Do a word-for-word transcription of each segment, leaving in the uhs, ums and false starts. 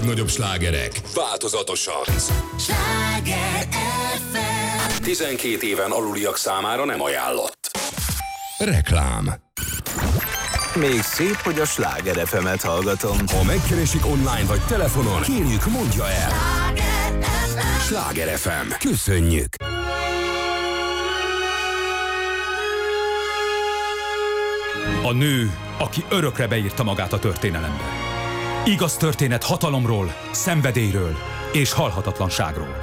legnagyobb slágerek változatosan. Sláger ef em. tizenkét éven aluliak számára nem ajánlott. Reklám. Még szép, hogy a Sláger ef emet hallgatom. Ha megkeresik online vagy telefonon, kérjük, mondja el. Sláger ef em. Köszönjük. A nő, aki örökre beírta magát a történelembe. Igaz történet hatalomról, szenvedélyről és halhatatlanságról.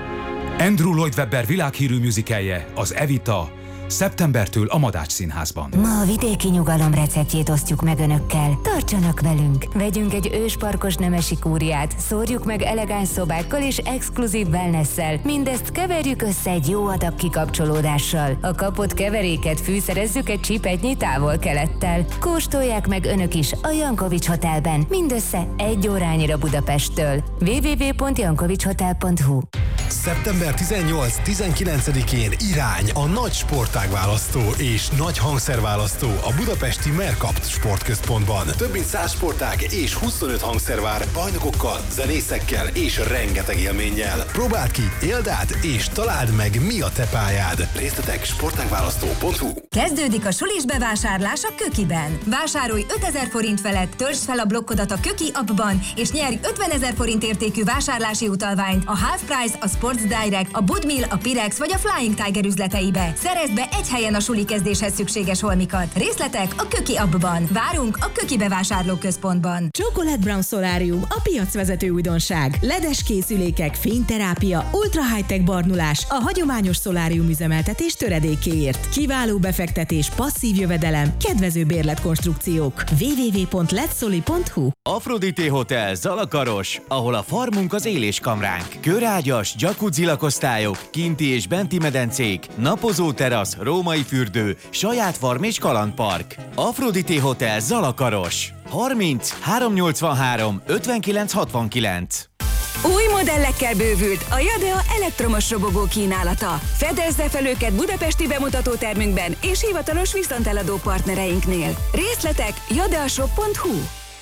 Andrew Lloyd Webber világhírű musicalje, az Evita, szeptembertől a Madács Színházban. Ma a vidéki nyugalom receptjét osztjuk meg önökkel. Tartsanak velünk! Vegyünk egy ősparkos nemesi kúriát, szórjuk meg elegáns szobákkal és exkluzív wellnesszel. Mindezt keverjük össze egy jó adag kikapcsolódással. A kapott keveréket fűszerezzük egy csipetnyi távol-kelettel. Kóstolják meg önök is a Jankovics Hotelben, mindössze egy órányira Budapesttől. double-u double-u double-u pont jankovics hotel pont hu. szeptember tizennyolc-tizenkinancadikén irány a nagy sportágválasztó és nagy hangszerválasztó a budapesti Mercapt Sportközpontban. Több mint száz sportág és huszonöt hangszer vár bajnokokkal, zenészekkel és rengeteg élménnyel. Próbáld ki, éld át és találd meg, mi a te pályád. Részletek sportágválasztó pont hu. Kezdődik a sulis bevásárlás a Kökiben. Vásárolj ötezer forint felett, töltsd fel a blokkodat a Köki appban, és nyerj ötvenezer forint értékű vásárlási utalványt a Half Price, a Sports Direct, a Budmil, a Pirex vagy a Flying Tiger üzleteibe. Szerezd be egy helyen a suli kezdéshez szükséges holmikat. Részletek a Köki appban. Várunk a Köki bevásárlóközpontban. Chocolate Brown Solarium, a piacvezető újdonság. ledes készülékek, fényterápia, ultra high-tech barnulás a hagyományos szolárium üzemeltetés töredékéért. Kiváló befektetés, passzív jövedelem, kedvező bérletkonstrukciók. double-u double-u double-u pont letsoli pont hu. Aphrodite Hotel Zalakaros, ahol a farmunk az éléskamránk. Körágyas, jacuzzi lakosztályok, kinti és benti medencék, napozó terasz, római fürdő, saját farm és kalandpark. Aphrodite Hotel Zalakaros. harminc háromszáznyolcvanhárom ötvenkilenc hatvankilenc. Új modellekkel bővült a Jadea elektromos robogó kínálata. Fedezze fel őket budapesti bemutatótermünkben és hivatalos viszonteladó partnereinknél. Részletek jadeashop pont hu.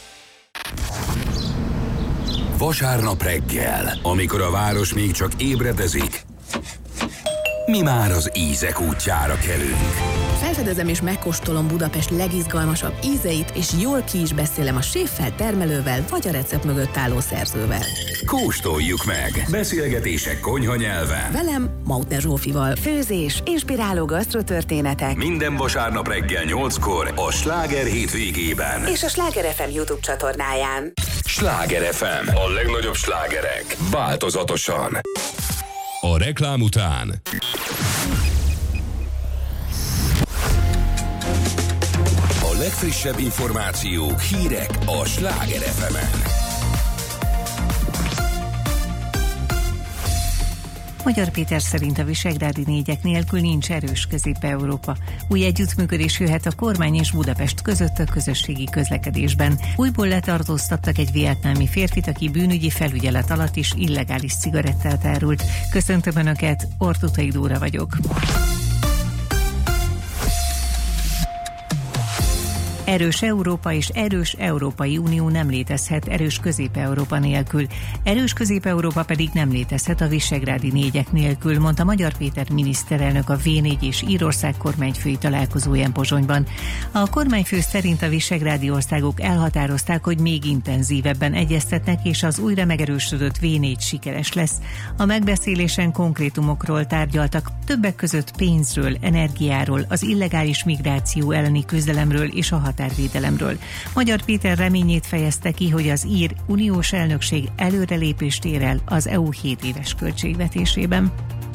Vasárnap reggel, amikor a város még csak ébredezik, mi már az ízek útjára kelünk. Felfedezem és megkóstolom Budapest legizgalmasabb ízeit, és jól ki is beszélem a séffel, termelővel, vagy a recept mögött álló szerzővel. Kóstoljuk meg! Beszélgetések konyha nyelven. Velem, Mautner Zsófival. Főzés, inspiráló gasztrotörténetek. Minden vasárnap reggel nyolckor a Sláger hétvégében. És a Sláger ef em YouTube csatornáján. Sláger ef em. A legnagyobb slágerek változatosan. A reklám után a legfrissebb információk, hírek a Sláger ef emen. Magyar Péter szerint a visegrádi négyek nélkül nincs erős Közép-Európa. Új együttműködés jöhet a kormány és Budapest között a közösségi közlekedésben. Újból letartóztattak egy vietnámi férfit, aki bűnügyi felügyelet alatt is illegális cigarettát árult. Köszöntöm Önöket, Ortutai Dóra vagyok. Erős Európa és erős Európai Unió nem létezhet erős Közép-Európa nélkül. Erős Közép-Európa pedig nem létezhet a visegrádi négyek nélkül, mondta Magyar Péter miniszterelnök a vé négy és Írország kormányfői találkozóján Pozsonyban. A kormányfő szerint a visegrádi országok elhatározták, hogy még intenzívebben egyeztetnek, és az újra megerősödött vé négy sikeres lesz. A megbeszélésen konkrétumokról tárgyaltak, többek között pénzről, energiáról, az illegális migráció elleni küzdelemről és a határvédelemről. Magyar Péter reményét fejezte ki, hogy az ír uniós elnökség előrelépést ér el az é u hét éves költségvetésében.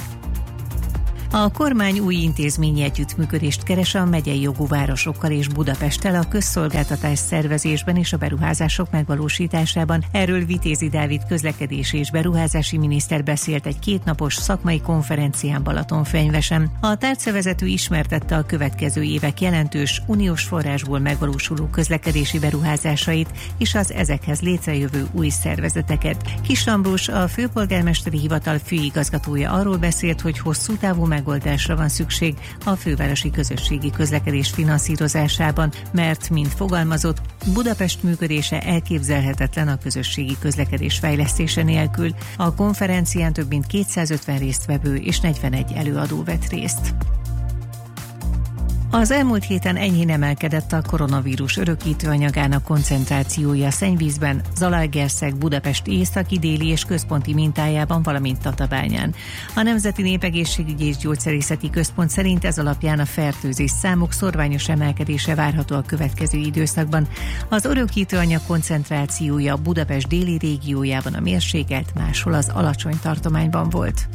A kormány új intézményi együttműködést keres a megyei jogú városokkal és Budapesttel a közszolgáltatás szervezésben és a beruházások megvalósításában. Erről Vitézi Dávid közlekedési és beruházási miniszter beszélt egy kétnapos szakmai konferencián Balatonfenyvesen. A tárcavezető ismertette a következő évek jelentős uniós forrásból megvalósuló közlekedési beruházásait és az ezekhez létrejövő új szervezeteket. Kiss Ambrus, a főpolgármesteri hivatal főigazgatója arról beszélt, hogy hosszú távú meg megoldásra van szükség a fővárosi közösségi közlekedés finanszírozásában, mert, mint fogalmazott, Budapest működése elképzelhetetlen a közösségi közlekedés fejlesztése nélkül. A konferencián több mint kétszázötven résztvevő és negyvenegy előadó vett részt. Az elmúlt héten enyhén emelkedett a koronavírus örökítőanyagának koncentrációja szennyvízben, Zalaegerszeg, Budapest északi, déli és központi mintájában, valamint Tatabányán. A Nemzeti Népegészségügyi és Gyógyszerészeti Központ szerint ez alapján a fertőzés számok szorványos emelkedése várható a következő időszakban. Az örökítőanyag koncentrációja Budapest déli régiójában a mérsékelt, máshol az alacsony tartományban volt.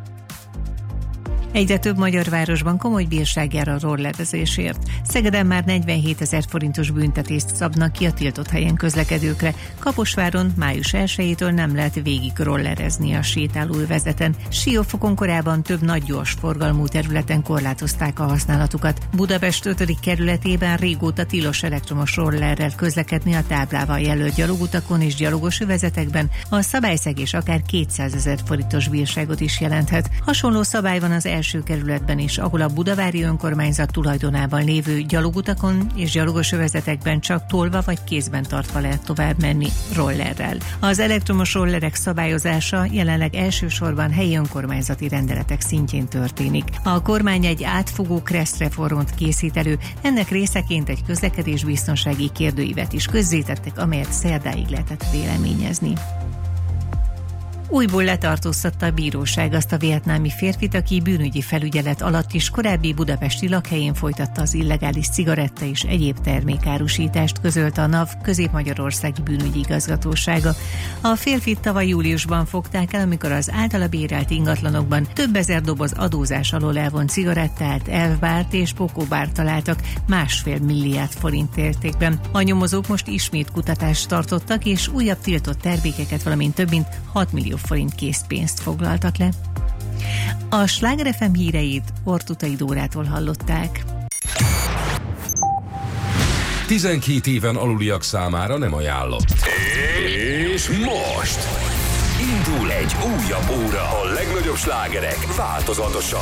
Egyre több magyar városban komoly bírság jár a rollerezésért. Szegeden már negyvenhétezer forintos büntetést szabnak ki a tiltott helyen közlekedőkre. Kaposváron május elsejétől nem lehet végig rollerezni a sétálóövezeten. Siófokon korábban több nagy gyors forgalmú területen korlátozták a használatukat. Budapest ötödik kerületében régóta tilos elektromos rollerrel közlekedni a táblával jelölt gyalogutakon és gyalogos övezetekben. A szabályszegés akár kétszázezer forintos bírságot is jelenthet. Hasonló szabály van az első kerületben is, ahol a budavári önkormányzat tulajdonában lévő gyalogutakon és gyalogos övezetekben csak tolva vagy kézben tartva lehet tovább menni rollerrel. Az elektromos rollerek szabályozása jelenleg elsősorban helyi önkormányzati rendeletek szintjén történik. A kormány egy átfogó keresztreformot készít elő, ennek részeként egy közlekedésbiztonsági kérdőívet is közzétettek, amelyet szerdáig lehetett véleményezni. Újból letartóztatta a bíróság azt a vietnámi férfit, aki bűnügyi felügyelet alatt is korábbi budapesti lakhelyén folytatta az illegális cigaretta és egyéb termékárusítást, közölte a NAV Közép-Magyarországi Bűnügyi Igazgatósága. A férfit tavaly júliusban fogták el, amikor az általa bérelt ingatlanokban több ezer doboz adózás alól elvont cigarettát, elfbárt és pokóbárt találtak másfél milliárd forint értékben. A nyomozók most ismét kutatást tartottak, és újabb tiltott termékeket, valamint több mint hat millió forint készpénzt foglaltak le. A Sláger ef em híreit Ortutai Dórától hallották. tizenkét éven aluliak számára nem ajánlott. És most indul egy újabb óra, a legnagyobb slágerek változatosan.